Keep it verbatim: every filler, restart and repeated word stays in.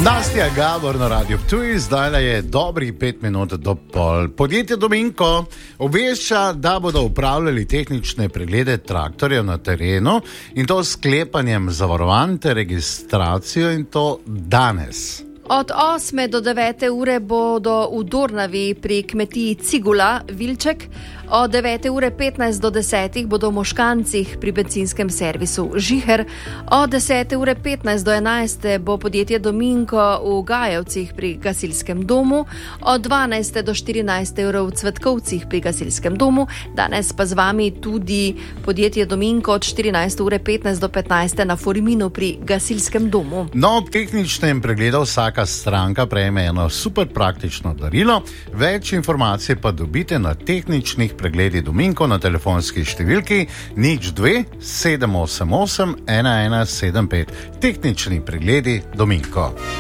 Nastja Gabor na Radio Ptuj, zdaj je dobrih pet minut do pol. Podjetje Dominko obvešča, da bodo upravljali tehnične preglede traktorjev na terenu in to s sklepanjem zavarovanj ter registracijo in to danes. Od osme do devete ure bodo v Dornavi pri kmetiji Cigula Vilček, od devete ure petnajst do desetih bodo v Moškancih pri benzinskem servisu Žiher, od desete ure petnajst do enajste bo podjetje Dominko v Gajevcih pri gasilskem domu, od dvanajste do štirinajste ure v Cvetkovcih pri gasilskem domu, danes pa z vami tudi podjetje Dominko od štirinajste ure petnajst do petnajste na Foriminu pri gasilskem domu. No, ob tehničnem pregledu vsaka stranka prejme eno super praktično darilo. Več informacij pa dobite na tehničnih pregledih Dominko na telefonski številki nič dve sedem osem osem ena ena sedem pet. Tehnični pregledi Dominko.